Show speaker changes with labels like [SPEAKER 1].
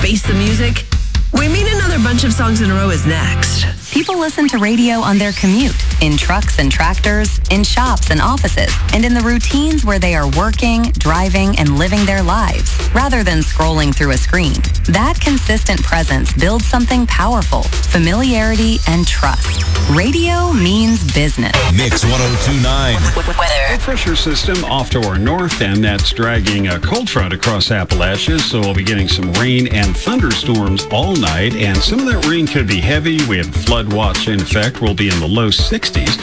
[SPEAKER 1] Face the Music? We mean another bunch of songs in a row is next.
[SPEAKER 2] People listen to radio on their commute, in trucks and tractors, in shops and offices, and in the routines where they are working, driving, and living their lives, rather than scrolling through a screen. That consistent presence builds something powerful, familiarity and trust. Radio means business.
[SPEAKER 3] Mix 102.9.
[SPEAKER 4] Weather. A pressure system off to our north, and that's dragging a cold front across Appalachia, so we'll be getting some rain and thunderstorms all night, and some of that rain could be heavy. We have flood watch in effect. We'll be in the low 60s.